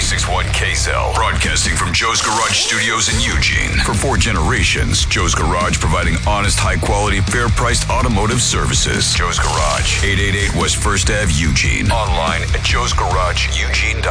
96.1 KZEL. Broadcasting from Joe's Garage Studios in Eugene. For 4 generations, Joe's Garage providing honest, high-quality, fair-priced automotive services. Joe's Garage, 888 West 1st Ave, Eugene. Online at joesgarageeugene.com.